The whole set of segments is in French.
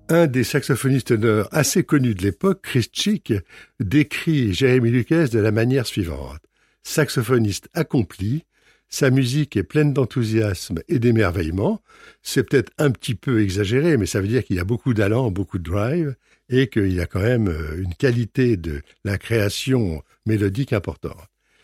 Un des saxophonistes teneurs assez connus de l'époque, Chris Chick, décrit Jeremy Lucas de la manière suivante. Saxophoniste accompli, sa musique est pleine d'enthousiasme et d'émerveillement. C'est peut-être un petit peu exagéré, mais ça veut dire qu'il y a beaucoup d'allant, beaucoup de drive, et qu'il y a quand même une qualité de la création mélodique importante.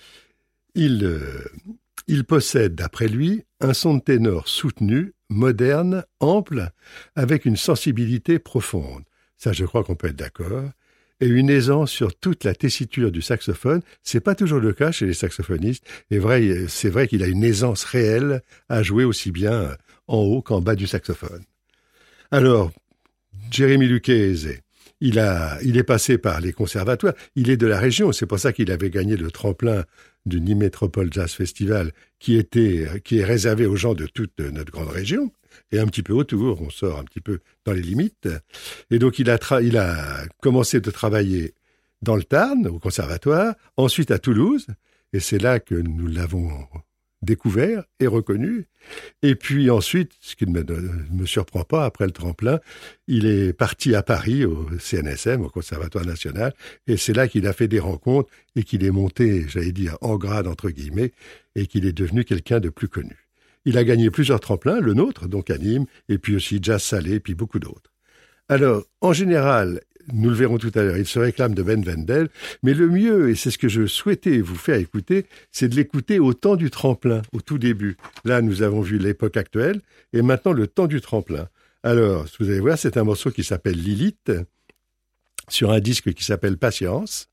Il possède, d'après lui, un son de ténor soutenu, moderne, ample, avec une sensibilité profonde. Ça, je crois qu'on peut être d'accord. Et une aisance sur toute la tessiture du saxophone. C'est pas toujours le cas chez les saxophonistes. C'est vrai qu'il a une aisance réelle à jouer aussi bien en haut qu'en bas du saxophone. Alors, Jeremy Lucchese, il est passé par les conservatoires. Il est de la région. C'est pour ça qu'il avait gagné le tremplin du Nîmes Métropole Jazz Festival, qui est réservé aux gens de toute notre grande région, et un petit peu autour, on sort un petit peu dans les limites. Et donc il a commencé de travailler dans le Tarn, au conservatoire, ensuite à Toulouse, et c'est là que nous l'avons découvert et reconnu. Et puis ensuite, ce qui ne me surprend pas, après le tremplin, il est parti à Paris, au CNSM, au Conservatoire National, et c'est là qu'il a fait des rencontres et qu'il est monté, j'allais dire, en grade, entre guillemets, et qu'il est devenu quelqu'un de plus connu. Il a gagné plusieurs tremplins, le nôtre, donc à Nîmes, et puis aussi Jazz Salé, puis beaucoup d'autres. Alors, en général, nous le verrons tout à l'heure, il se réclame de Ben Wendel, mais le mieux, et c'est ce que je souhaitais vous faire écouter, c'est de l'écouter au temps du tremplin, au tout début. Là, nous avons vu l'époque actuelle, et maintenant le temps du tremplin. Alors, vous allez voir, c'est un morceau qui s'appelle Lilith, sur un disque qui s'appelle Patience,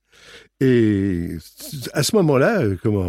et à ce moment-là,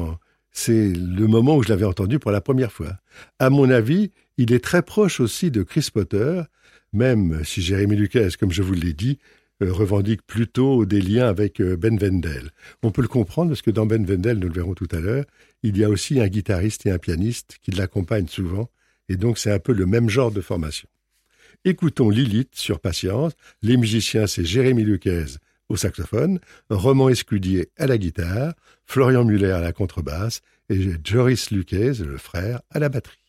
c'est le moment où je l'avais entendu pour la première fois. À mon avis, il est très proche aussi de Chris Potter, même si Jeremy Lucas, comme je vous l'ai dit, revendique plutôt des liens avec Ben Wendel. On peut le comprendre parce que dans Ben Wendel, nous le verrons tout à l'heure, il y a aussi un guitariste et un pianiste qui l'accompagnent souvent, et donc c'est un peu le même genre de formation. Écoutons Lilith sur Patience. Les musiciens, c'est Jeremy Lucas au saxophone, Roman Escudier à la guitare, Florian Muller à la contrebasse et Joris Lucchese, le frère, à la batterie.